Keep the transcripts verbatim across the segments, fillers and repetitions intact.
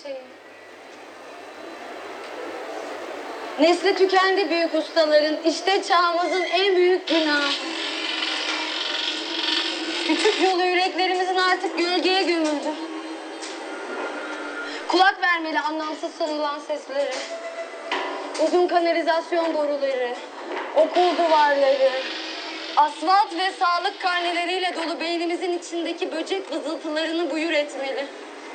şeyi. Nesli tükendi büyük ustaların, işte çağımızın en büyük günahı. Küçük yolu yüreklerimizin artık gölgeye gömüldü. Kulak vermeli anlamsız sanılan seslere. Uzun kanalizasyon boruları, okul duvarları, asfalt ve sağlık karneleriyle dolu beynimizin içindeki böcek vızıltılarını buyur etmeli.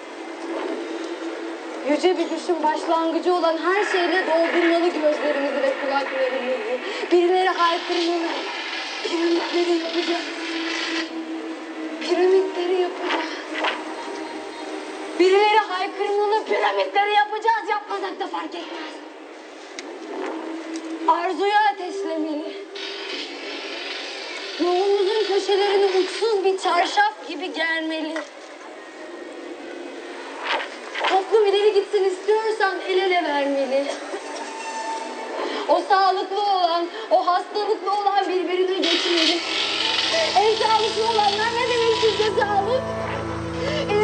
Yüce bir düşün başlangıcı olan her şeyle doldurmalı gözlerimizi ve kulaklarımızı. Birileri haykırmalı. Piramitleri yapacağız. Piramitleri yapacağız. Birileri haykırmalı. Piramitleri yapacağız. Yapmasak da fark etmez. Arzuya ateşlemeli. Ruhumuzun köşelerini uçsuz bir çarşaf gibi germeli. Toplum ileri gitsin istiyorsan el ele vermeli. O sağlıklı olan, o hastalıklı olan birbirine geçmeli. En sağlıklı olanlar ne demek sizce sağlık?